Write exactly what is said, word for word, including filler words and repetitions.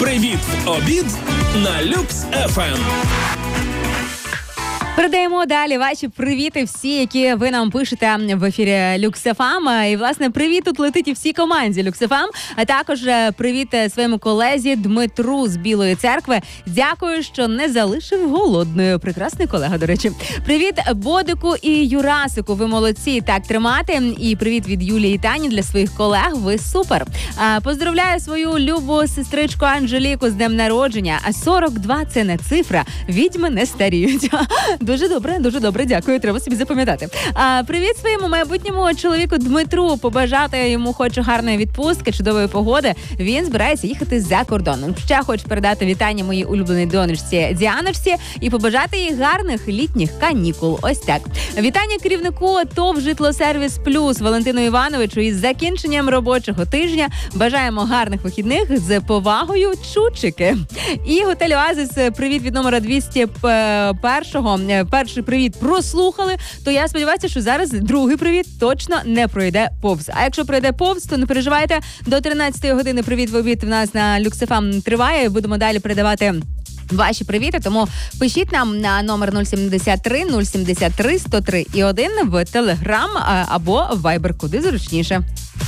Привіт в обід на Люкс еф ем. Передаємо далі ваші привіти всі, які ви нам пишете в ефірі Люкс еф ем. І, власне, привіт тут летить і всій команді Люкс еф ем. А також привіт своєму колезі Дмитру з Білої Церкви. Дякую, що не залишив голодною. Прекрасний колега, до речі. Привіт Бодику і Юрасику. Ви молодці. Так тримати. І привіт від Юлії і Тані для своїх колег. Ви супер. Поздравляю свою любу сестричку Анжеліку з днем народження. А сорок два – це не цифра. Відьми не старіють. Дуже добре, дуже добре, дякую, треба собі запам'ятати. А, привіт своєму майбутньому чоловіку Дмитру, побажати йому хочу гарної відпустки, чудової погоди. Він збирається їхати за кордон. Ще хочу передати вітання моїй улюбленій донечці Діаночці і побажати їй гарних літніх канікул. Ось так. Вітання керівнику ТОВ «Житлосервіс Плюс» Валентину Івановичу із закінченням робочого тижня. Бажаємо гарних вихідних, з повагою, чучики. І готель «Оазис», привіт від номера двісті першого. Перший привіт прослухали, то я сподіваюся, що зараз другий привіт точно не пройде повз. А якщо пройде повз, то не переживайте, до тринадцятої години привіт в обід в нас на Люкс еф ем триває. Будемо далі передавати ваші привіти, тому пишіть нам на номер нуль сімдесят три нуль сімдесят три сто три і один в Телеграм або в Вайбер, куди зручніше.